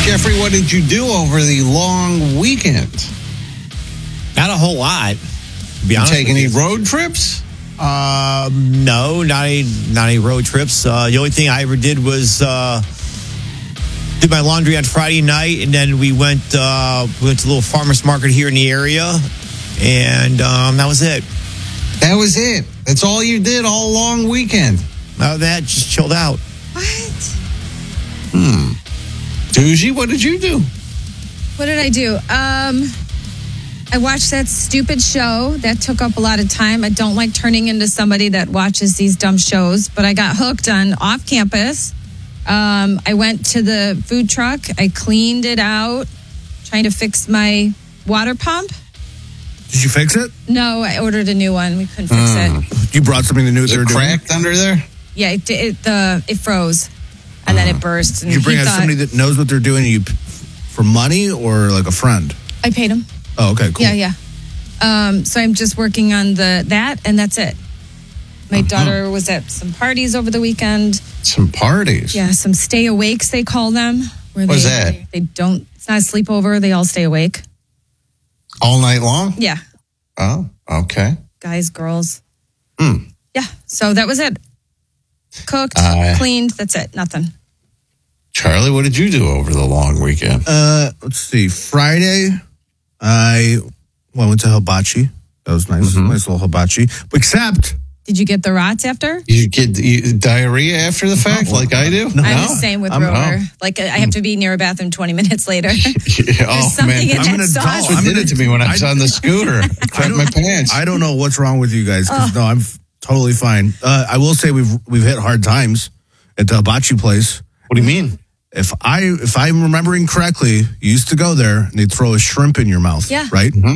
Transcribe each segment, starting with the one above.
Jeffrey, what did you do over the long weekend? Not a whole lot. To be honest, take any road trips? No, not any road trips. The only thing I ever did was did my laundry on Friday night, and then we went to a little farmer's market here in the area, and that was it. That was it. That's all you did all long weekend. Other than that, just chilled out. What? Doogie, what did you do? What did I do? I watched that stupid show that took up a lot of time. I don't like turning into somebody that watches these dumb shows, but I got hooked on Off Campus. I went to the food truck. I cleaned it out, trying to fix my water pump. Did you fix it? No, I ordered a new one. We couldn't fix it. You brought something new. Is it cracked under there? Yeah, it froze, and then it burst. And Did you bring out somebody that knows what they're doing for money or like a friend? I paid him. Oh, okay, cool. Yeah. So I'm just working on that, and that's it. My daughter was at some parties over the weekend. Some parties? Yeah, some stay awakes, they call them. What's that? They don't, it's not a sleepover. They all stay awake. All night long? Yeah. Oh, okay. Guys, girls. Yeah, so that was it. Cooked, cleaned, that's it. Nothing. Charlie, what did you do over the long weekend? Let's see. Friday, I went to hibachi. That was nice. Nice little hibachi. Except... Did you get the rots after? You get diarrhea after the fact, like I do? No. I'm the same with Rover. Like, I have to be near a bathroom 20 minutes later. There's something in that sauce. That's what did it to me when I was on the scooter. Crapped my pants. I don't know what's wrong with you guys. No, I'm totally fine. I will say we've hit hard times at the hibachi place. What do you mean? If I'm remembering correctly, you used to go there and they'd throw a shrimp in your mouth. Yeah. Right? Mm-hmm.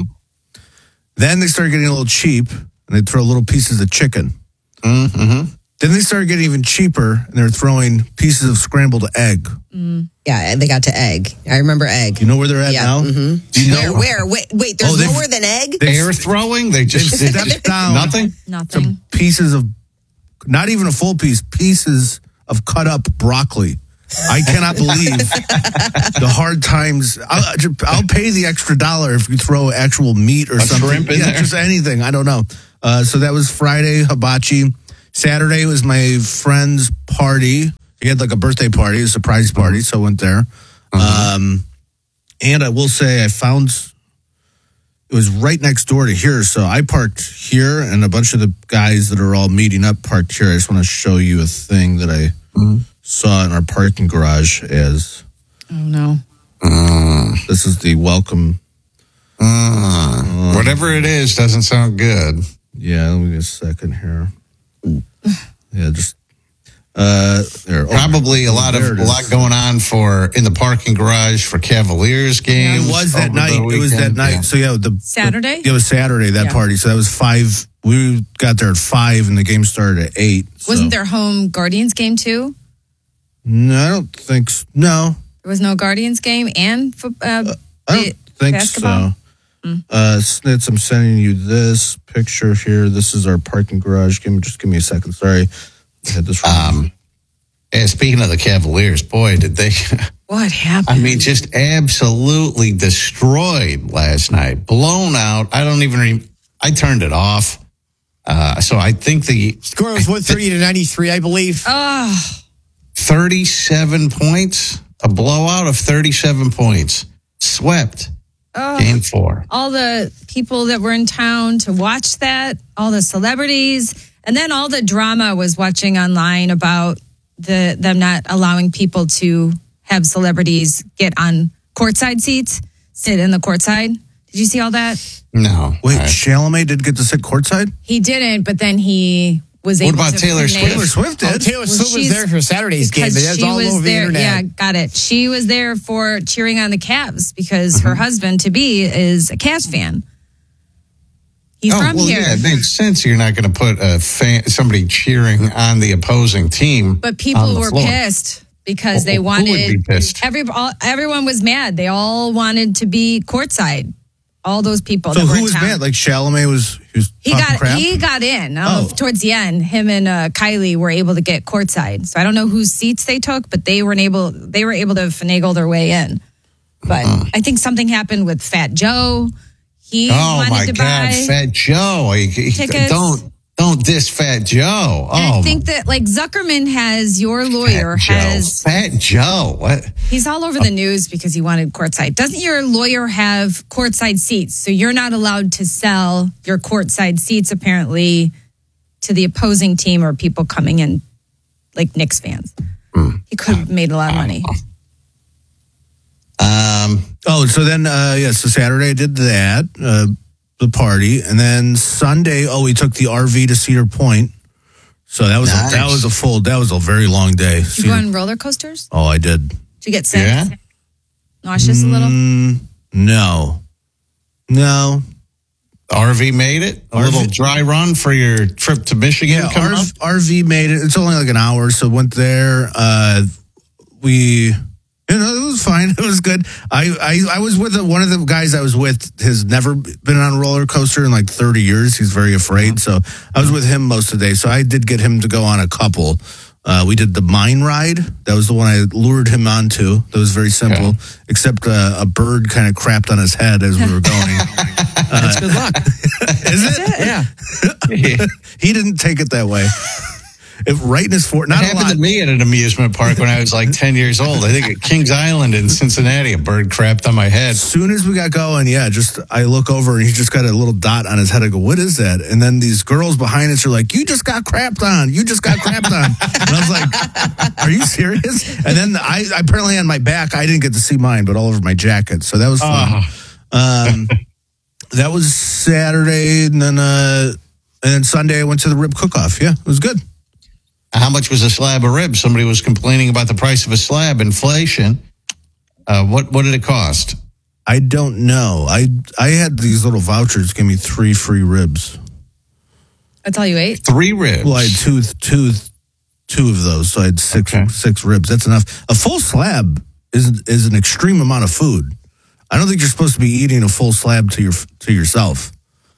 Then they started getting a little cheap and they'd throw little pieces of chicken. Mm-hmm. Then they started getting even cheaper and they're throwing pieces of scrambled egg. Yeah, they got to egg. I remember egg. You know where they're at now? Mm-hmm. Do you know Where? Wait, there's more than egg? Air throwing? They just stepped down. Nothing? Some pieces of, not even a full piece, pieces of cut up broccoli. I cannot believe the hard times. I'll pay the extra $1 if you throw actual meat or something. Shrimp in there? Just anything. I don't know. So that was Friday, hibachi. Saturday was my friend's party. He had like a birthday party, a surprise party, so I went there. And I will say I found it was right next door to here. So I parked here and a bunch of the guys that are all meeting up parked here. I just want to show you a thing that I saw in our parking garage as... Oh, no. This is the welcome. Whatever it is doesn't sound good. Yeah, let me get a second here. Yeah, just... there. Probably a lot going on in the parking garage for Cavaliers games. It was that night. It was that night. Yeah. So yeah, Saturday? It was Saturday, that party. So that was 5. We got there at 5 and the game started at 8. Wasn't there home Guardians game too? No, I don't think so. No. There was no Guardians game and I don't think basketball? so. Snitz, I'm sending you this picture here. This is our parking garage. Just give me a second. Sorry. I had this wrong. And speaking of the Cavaliers, boy, did they... What happened? I mean, just absolutely destroyed last night. Blown out. I turned it off. So I think the... Score was 130-93, I believe. 37 points. A blowout of 37 points. Swept. Game 4. All the people that were in town to watch that, all the celebrities, and then all the drama was watching online about them not allowing people to have celebrities get on courtside seats, sit in the courtside. Did you see all that? No. Wait, Chalamet did get to sit courtside? He didn't, but then he was able to... What about Taylor Swift? Taylor Swift did. Taylor Swift was there for Saturday's game, but that's all over the internet. Yeah, got it. She was there for cheering on the Cavs because her husband-to-be is a Cavs fan. He's from here. Yeah, it makes sense. You're not going to put somebody cheering on the opposing team. But people were pissed because they wanted... Who would be pissed? Everyone was mad. They all wanted to be courtside. all those people. So that were who in was town. mad? Like Chalamet was talking crap? He got in. Oh. Towards the end, him and Kylie were able to get courtside. So I don't know whose seats they took, but they were able to finagle their way in. But I think something happened with Fat Joe. He wanted to buy Fat Joe! tickets. Don't diss Fat Joe. And I think that like Zuckerman has your lawyer Fat Joe. What? He's all over the news because he wanted courtside. Doesn't your lawyer have courtside seats? So you're not allowed to sell your courtside seats apparently to the opposing team or people coming in like Knicks fans. He could have made a lot of money. So then, so Saturday I did that, the party, and then Sunday, we took the RV to Cedar Point. So that was that was a very long day. Did you go on roller coasters? Oh, I did. Did you get sick? Yeah. Nauseous a little? No. RV made it? A little dry run for your trip to Michigan? Yeah, RV made it. It's only like an hour, so went there. It was fine. It was good. I was with one of the guys I was with has never been on a roller coaster in like 30 years. He's very afraid. So I was with him most of the day. So I did get him to go on a couple. We did the mine ride. That was the one I lured him onto. That was very simple, except a bird kind of crapped on his head as we were going. That's good luck. Is it? Yeah. He didn't take it that way. Right in his fort. It happened to me at an amusement park when I was like 10 years old. I think at Kings Island in Cincinnati, a bird crapped on my head. As soon as we got going, I look over and he's just got a little dot on his head. I go, what is that? And then these girls behind us are like, you just got crapped on. You just got crapped on. And I was like, are you serious? And then I apparently on my back, I didn't get to see mine, but all over my jacket. So that was fun. That was Saturday. And then Sunday I went to the rib cook-off. Yeah, it was good. How much was a slab of ribs? Somebody was complaining about the price of a slab, inflation. What did it cost? I don't know. I had these little vouchers give me 3 free ribs. That's all you ate? 3 ribs. Well, I had two of those, so I had six ribs. That's enough. A full slab is an extreme amount of food. I don't think you're supposed to be eating a full slab to yourself.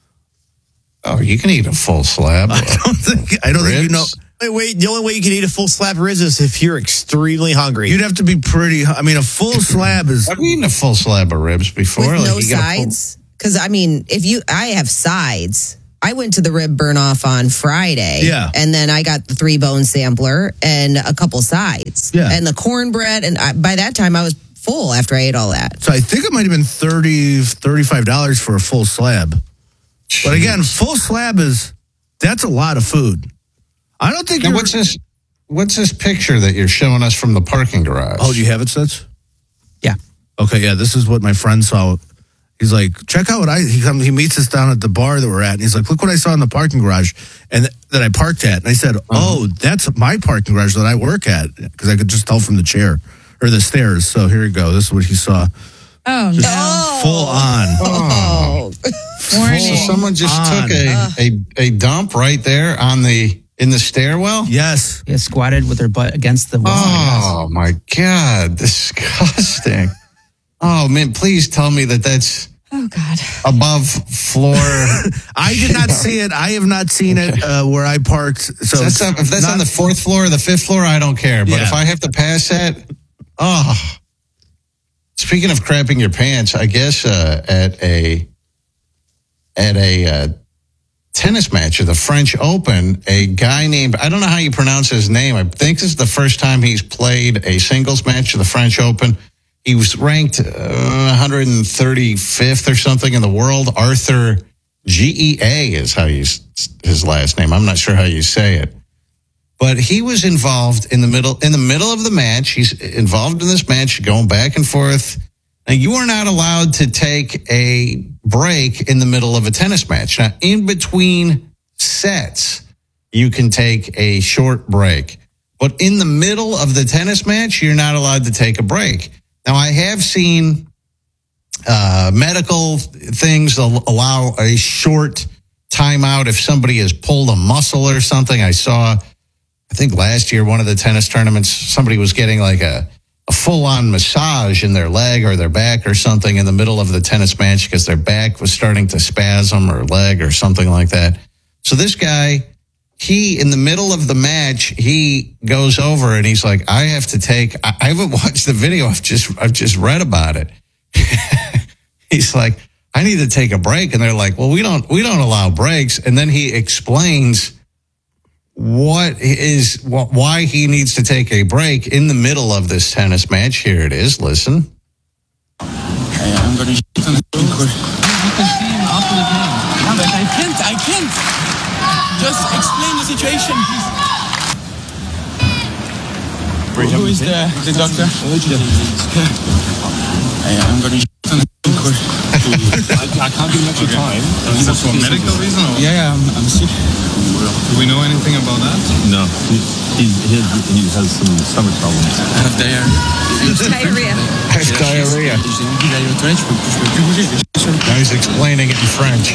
Oh, you can eat a full slab. I don't think you know. Wait. The only way you can eat a full slab of ribs is if you're extremely hungry. You'd have to be pretty. I mean, a full slab is. I've eaten a full slab of ribs before. With no sides? Because, I have sides. I went to the rib burn off on Friday. Yeah. And then I got the 3-bone sampler and a couple sides. Yeah. And the cornbread. And by that time, I was full after I ate all that. So I think it might have been $35 for a full slab. Jeez. But again, full slab that's a lot of food. I don't think. Now, what's this picture that you're showing us from the parking garage? Oh, do you have it, Sets? Yeah. Okay, yeah. This is what my friend saw. He's like, check out what he meets us down at the bar that we're at, and he's like, look what I saw in the parking garage, and that I parked at. And I said, oh, that's my parking garage that I work at, because I could just tell from the chair or the stairs. So here you go. This is what he saw. Oh, just no. full on. Oh. So someone just took a dump right there in the stairwell? Yes. Yeah, squatted with their butt against the wall. Oh, my God. Disgusting. Oh, man, please tell me that's above floor. I did not see it. I have not seen it where I parked. So if that's on the 4th floor or the 5th floor, I don't care. But if I have to pass that, Speaking of crapping your pants, I guess at a tennis match at the French Open, a guy named, I don't know how you pronounce his name. I think this is the first time he's played a singles match at the French Open. He was ranked 135th or something in the world. Arthur Gea is how his last name. I'm not sure how you say it. But he was involved in the middle of the match. He's involved in this match, going back and forth. Now, you are not allowed to take a break in the middle of a tennis match. Now, in between sets, you can take a short break. But in the middle of the tennis match, you're not allowed to take a break. Now, I have seen medical things allow a short timeout if somebody has pulled a muscle or something. I think last year, one of the tennis tournaments, somebody was getting like a a full-on massage in their leg or their back or something in the middle of the tennis match because their back was starting to spasm or leg or something like that. So this guy, in the middle of the match, he goes over and he's like, I haven't watched the video. I've just read about it. He's like, I need to take a break. And they're like, well, we don't allow breaks. And then he explains why he needs to take a break in the middle of this tennis match. Here it is. Listen. Hey, I'm going to on the court. You can see him after the game. Yeah, but I can't. Just explain the situation, please. Who is the doctor? Hey, I'm going to on the court. I can't do much time. Is that for a medical reason? Or? Yeah, I'm sick. Do we know anything about that? No. He has some stomach problems. I have diarrhea. Diarrhea. That's diarrhea. Now he's explaining it in French.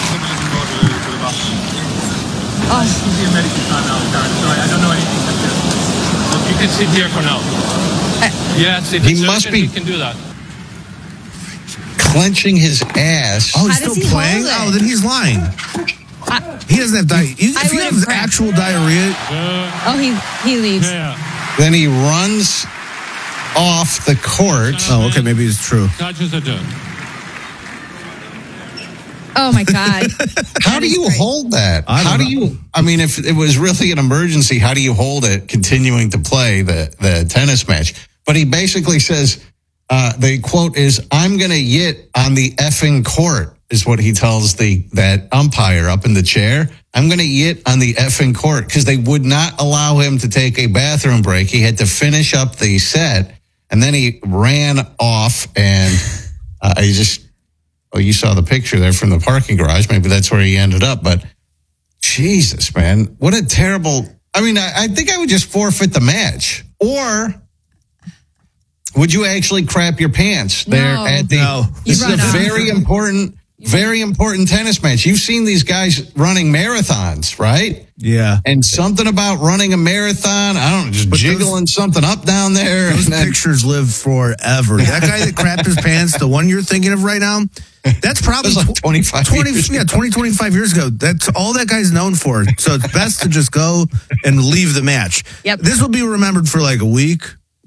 Oh. Be a medical time now, Karen. Sorry, I don't know anything like this. Look, you can sit here for now. Yes, if he must be. He can do that. Clenching his ass. Oh, he's How does still he playing? hold it? Oh, then he's lying. He doesn't have diarrhea. If you have would've actual diarrhea, He leaves. Yeah. Then he runs off the court. oh, okay, maybe it's true. Touches the dirt. Oh my God. How do you hold that? If it was really an emergency, how do you hold it continuing to play the tennis match? But he basically says, the quote is, I'm going to yit on the effing court, is what he tells that umpire up in the chair. I'm going to yit on the effing court, because they would not allow him to take a bathroom break. He had to finish up the set, and then he ran off, and you saw the picture there from the parking garage. Maybe that's where he ended up. But Jesus, man, what a terrible. I think I would just forfeit the match. Or would you actually crap your pants there at the? No. This is a very important tennis match. You've seen these guys running marathons, right? Yeah. And something about running a marathon, I don't know, just jiggling something up down there. Those pictures live forever. That guy that crapped his pants, the one you're thinking of right now, that's probably like 25 years ago. 25 years ago. That's all that guy's known for. So it's best to just go and leave the match. Yep. This will be remembered for like a week,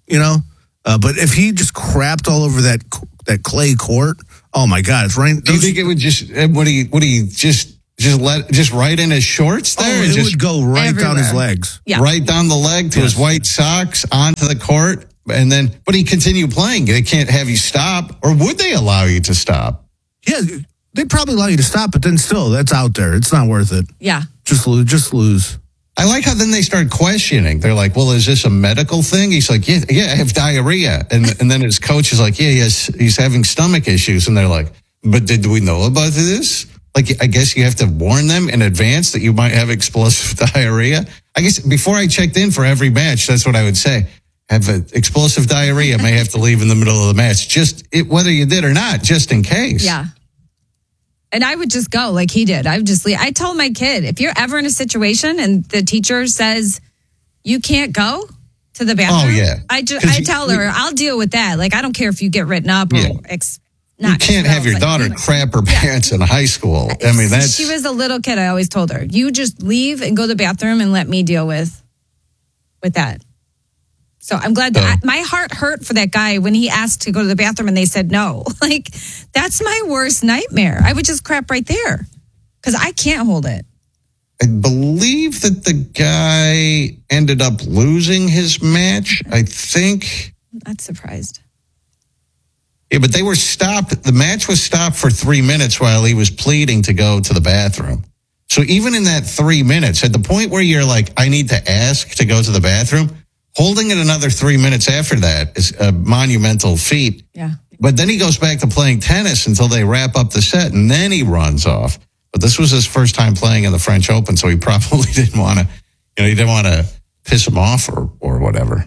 but if he just crapped all over that clay court, oh my God, it's right. Do you think it would would he just right in his shorts there? It would go right down his legs. Yeah. Right down the leg to his white socks onto the court. But he continued playing. They can't have you stop. Or would they allow you to stop? Yeah, they'd probably allow you to stop, but then still, that's out there. It's not worth it. Yeah. Just lose. I like how then they start questioning. They're like, well, is this a medical thing? He's like, yeah, I have diarrhea. And then his coach is like, yeah, he's having stomach issues. And they're like, but did we know about this? Like, I guess you have to warn them in advance that you might have explosive diarrhea. I guess before I checked in for every match, that's what I would say. Have explosive diarrhea, may have to leave in the middle of the match. Whether you did or not, just in case. Yeah. And I would just go like he did. I would just leave. I told my kid, if you're ever in a situation and the teacher says you can't go to the bathroom, I tell her, I'll deal with that. Like, I don't care if you get written up or you can't have your daughter crap her pants in high school. She was a little kid. I always told her, you just leave and go to the bathroom and let me deal with that. So I'm glad that my heart hurt for that guy when he asked to go to the bathroom and they said no. Like, that's my worst nightmare. I would just crap right there because I can't hold it. I believe that the guy ended up losing his match, I think. I'm not surprised. Yeah, but they were stopped. The match was stopped for 3 minutes while he was pleading to go to the bathroom. So even in that 3 minutes, at the point where you're like, I need to ask to go to the bathroom, holding it another 3 minutes after that is a monumental feat. Yeah. But then he goes back to playing tennis until they wrap up the set, and then he runs off. But this was his first time playing in the French Open, so he probably didn't want to, he didn't want to piss him off or whatever.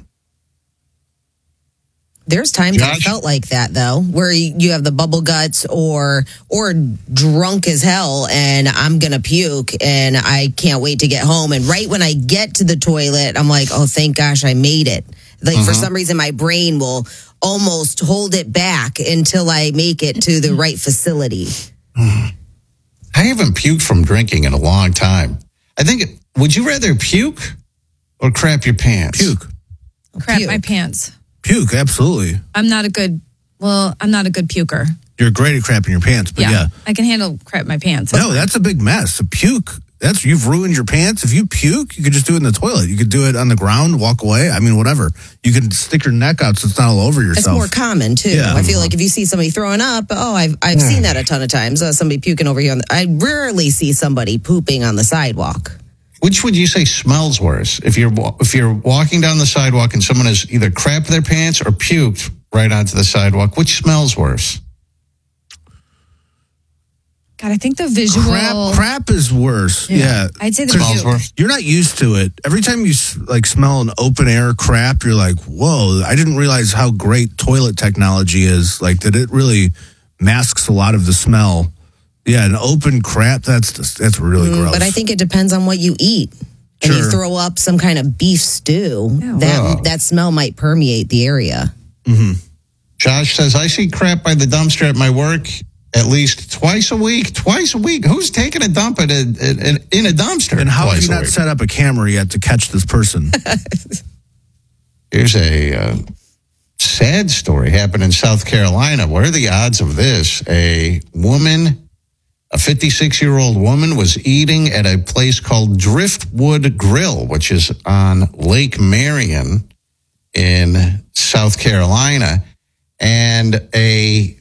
There's times I felt like that though, where you have the bubble guts or drunk as hell and I'm gonna puke and I can't wait to get home. And right when I get to the toilet, I'm like, oh, thank gosh I made it. Like for some reason, my brain will almost hold it back until I make it to the right facility. I haven't puked from drinking in a long time. I think, would you rather puke or crap your pants? Puke. Crap Puke. my pants. Puke, absolutely. I'm not a good puker. You're great at crapping your pants, but yeah. I can handle crap my pants. No, that's a big mess. A puke, you've ruined your pants. If you puke, you could just do it in the toilet. You could do it on the ground, walk away. I mean, whatever. You can stick your neck out so it's not all over It's yourself. more common too. Yeah. I feel like if you see somebody throwing up, I've seen that a ton of times. Somebody puking over here. I rarely see somebody pooping on the sidewalk. Which would you say smells worse? If you're walking down the sidewalk and someone has either crapped their pants or puked right onto the sidewalk, which smells worse? God, I think the visual. Crap is worse. Yeah. I'd say the Smells puke. worse. You're not used to it. Every time you smell an open air crap, you're like, whoa, I didn't realize how great toilet technology is. Like that it really masks a lot of the smell. Yeah, an open crap, that's really gross. But I think it depends on what you eat. And you Sure. throw up some kind of beef stew, that smell might permeate the area. Josh says, I see crap by the dumpster at my work at least twice a week. Twice a week? Who's taking a dump in a dumpster? And how have twice you a not week? set up a camera yet to catch this person? Here's a sad story happened in South Carolina. What are the odds of this? A 56-year-old woman was eating at a place called Driftwood Grill, which is on Lake Marion in South Carolina. And a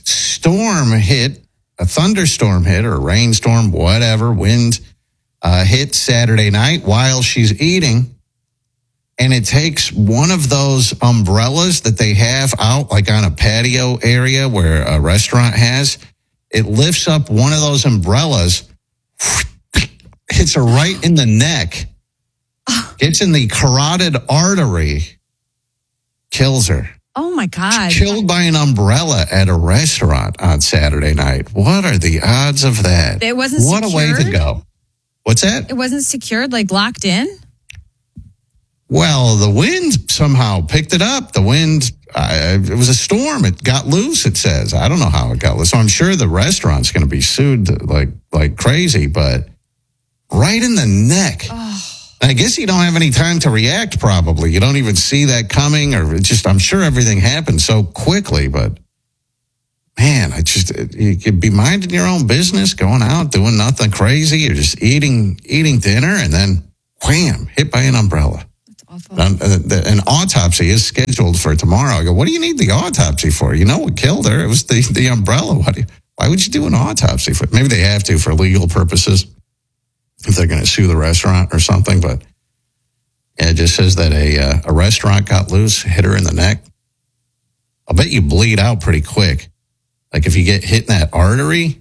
thunderstorm hit, or rainstorm, whatever, wind hit Saturday night while she's eating. And it takes one of those umbrellas that they have out, like on a patio area where a restaurant has. It lifts up one of those umbrellas, hits her right in the neck, gets in the carotid artery, kills her. Oh my God. Killed by an umbrella at a restaurant on Saturday night. What are the odds of that? It wasn't What a way to secured? go. What's that? It wasn't secured, like locked in? Well, the wind somehow picked it up. The wind, it was a storm. It got loose, it says. I don't know how it got loose. So I'm sure the restaurant's going to be sued like crazy, but right in the neck. I guess you don't have any time to react, probably. You don't even see that coming, or I'm sure everything happened so quickly, but man, you could be minding your own business, going out, doing nothing crazy. You're just eating dinner, and then wham, hit by an umbrella. Awful. An autopsy is scheduled for tomorrow. I go, what do you need the autopsy for? You know what killed her? It was the umbrella. Why would you do an autopsy for? Maybe they have to for legal purposes if they're going to sue the restaurant or something. But yeah, it just says that a restaurant got loose, hit her in the neck. I'll bet you bleed out pretty quick. Like if you get hit in that artery,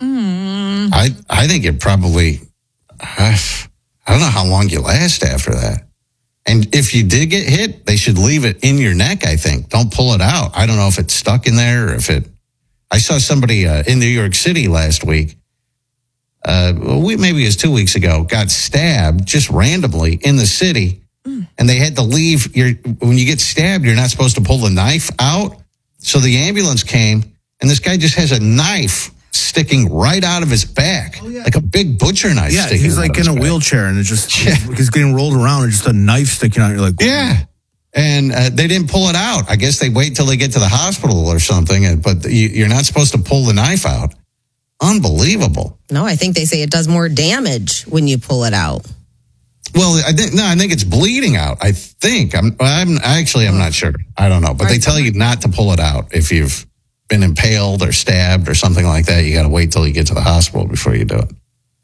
I think it probably, I don't know how long you last after that. And if you did get hit, they should leave it in your neck, I think. Don't pull it out. I don't know if it's stuck in there or I saw somebody in New York City last week, maybe it was 2 weeks ago, got stabbed just randomly in the city. And they had to leave. When you get stabbed, you're not supposed to pull the knife out. So the ambulance came, and this guy just has a knife sticking right out of his back, like a big butcher knife. Yeah, sticking he's out like of in his a back. wheelchair, and he's getting rolled around, and just a knife sticking out. You're like, Yeah. And they didn't pull it out. I guess they wait till they get to the hospital or something. But you're not supposed to pull the knife out. Unbelievable. No, I think they say it does more damage when you pull it out. Well, I think it's bleeding out. I think I'm not sure. I don't know, but they tell you not to pull it out if you've been impaled or stabbed or something like that. You got to wait till you get to the hospital before you do it.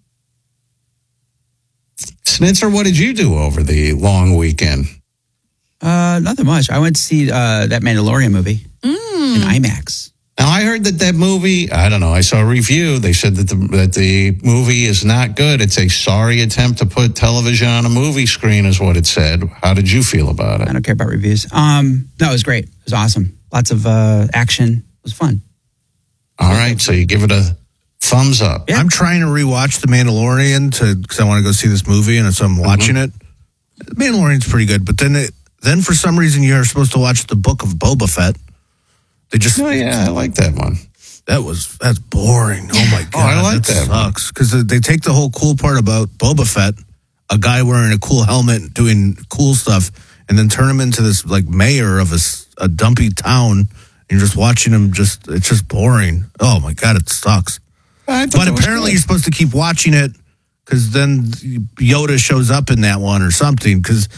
Snitzer, what did you do over the long weekend? Nothing much. I went to see that Mandalorian movie in IMAX. Now, I heard that movie, I don't know, I saw a review. They said that the movie is not good. It's a sorry attempt to put television on a movie screen, is what it said. How did you feel about it? I don't care about reviews. No, it was great. It was awesome. Lots of action. It was fun. All right, so you give it a thumbs up. I'm trying to rewatch The Mandalorian because I want to go see this movie, and so I'm watching it. The Mandalorian's pretty good, but then then for some reason you're supposed to watch the Book of Boba Fett. They just Oh yeah, I like that one. that's boring. Oh my god, I like that one. sucks because they take the whole cool part about Boba Fett, a guy wearing a cool helmet doing cool stuff, and then turn him into this like mayor of a dumpy town. And you're just watching him. It's just boring. Oh my god, it sucks. But apparently you're supposed to keep watching it because then Yoda shows up in that one or something. Because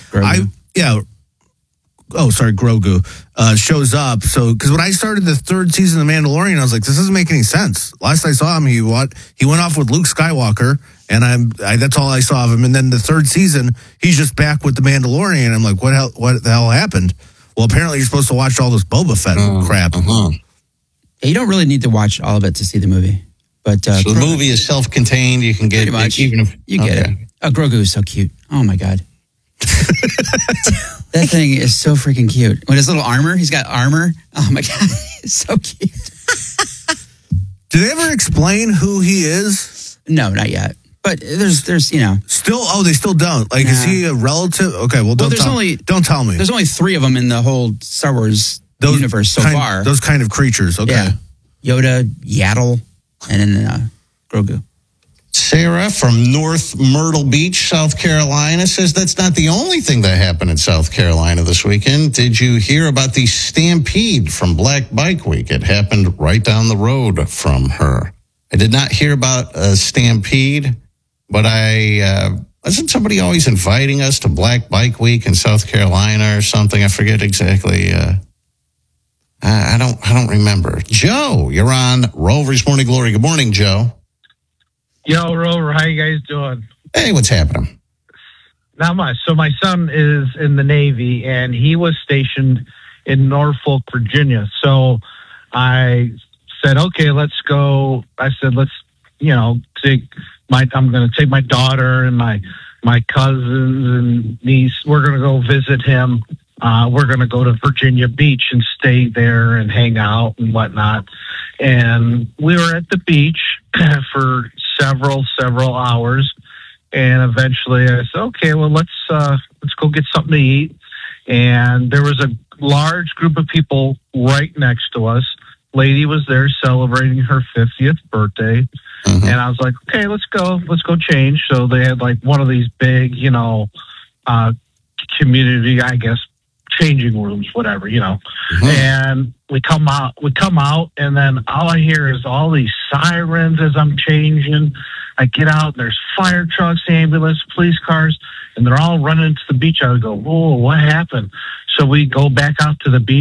Grogu shows up. So because when I started the third season of The Mandalorian, I was like, this doesn't make any sense. Last I saw him, he went off with Luke Skywalker, and that's all I saw of him. And then the third season, he's just back with The Mandalorian. I'm like, what the hell happened? Well, apparently you're supposed to watch all this Boba Fett crap. Yeah, you don't really need to watch all of it to see the movie. But so the movie is self-contained. You can get pretty much. even if You get it. Oh, Grogu is so cute. Oh my god. That thing is so freaking cute. With his little armor, he's got armor. Oh my god, it's so cute. Do they ever explain who he is? No, not yet. But there's still they still don't. Like, is he a relative? Okay, well, don't tell me. There's only 3 of them in the whole Star Wars universe so far. Those kind of creatures. Okay, yeah. Yoda, Yaddle, and then Grogu. Sarah from North Myrtle Beach, South Carolina, says that's not the only thing that happened in South Carolina this weekend. Did you hear about the stampede from Black Bike Week? It happened right down the road from her. I did not hear about a stampede, but wasn't somebody always inviting us to Black Bike Week in South Carolina or something? I forget exactly. I don't remember. Joe, you're on Rover's Morning Glory. Good morning, Joe. Yo, Rover, how you guys doing? Hey, what's happening? Not much. So my son is in the Navy, and he was stationed in Norfolk, Virginia. So I said, okay, let's go. I said, let's, I'm going to take my daughter and my cousins and niece. We're going to go visit him. We're going to go to Virginia Beach and stay there and hang out and whatnot. And we were at the beach for several hours. And eventually I said, okay, well, let's go get something to eat. And there was a large group of people right next to us. Lady was there celebrating her 50th birthday. Mm-hmm. And I was like, okay, let's go change. So they had like one of these big, community, I guess, changing rooms, whatever, Mm-hmm. And we come out, and then all I hear is all these sirens as I'm changing. I get out, and there's fire trucks, ambulance, police cars, and they're all running to the beach. I would go, whoa, what happened? So we go back out to the beach.